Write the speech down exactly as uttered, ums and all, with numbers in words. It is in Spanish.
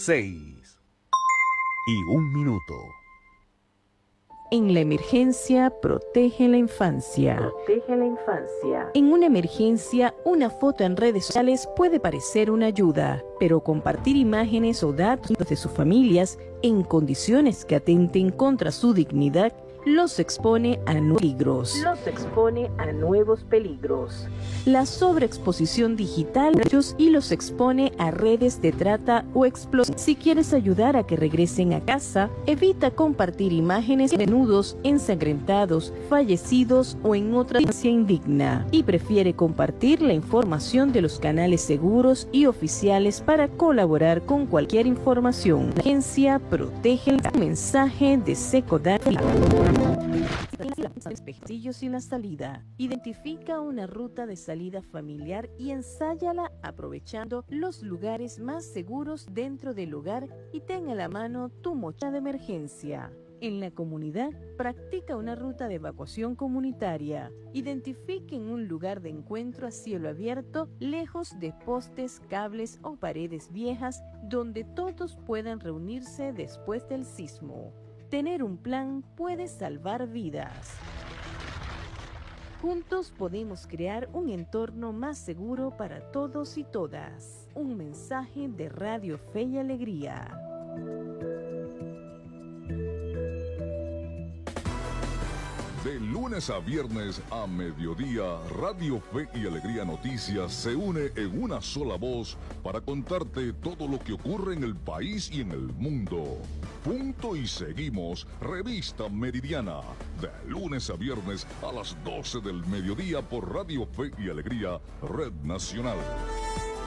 seis y un minuto. En la emergencia, protege la infancia. Protege la infancia. En una emergencia, una foto en redes sociales puede parecer una ayuda, pero compartir imágenes o datos de sus familias en condiciones que atenten contra su dignidad los expone a nuevos peligros. Los expone a nuevos peligros. La sobreexposición digital y los expone a redes de trata o explotación. Si quieres ayudar a que regresen a casa, evita compartir imágenes de nudos ensangrentados, fallecidos o en otra situación indigna. Y prefiere compartir la información de los canales seguros y oficiales para colaborar con cualquier información. La agencia protege el mensaje de Secodad. Espejillos y la salida. Identifica una ruta de salida familiar y ensáyala aprovechando los lugares más seguros dentro del hogar y ten a la mano tu mochila de emergencia. En la comunidad, practica una ruta de evacuación comunitaria. Identifiquen un lugar de encuentro a cielo abierto, lejos de postes, cables o paredes viejas, donde todos puedan reunirse después del sismo. Tener un plan puede salvar vidas. Juntos podemos crear un entorno más seguro para todos y todas. Un mensaje de Radio Fe y Alegría. De lunes a viernes a mediodía, Radio Fe y Alegría Noticias se une en una sola voz para contarte todo lo que ocurre en el país y en el mundo. Punto y seguimos, Revista Meridiana, de lunes a viernes a las doce del mediodía por Radio Fe y Alegría, Red Nacional.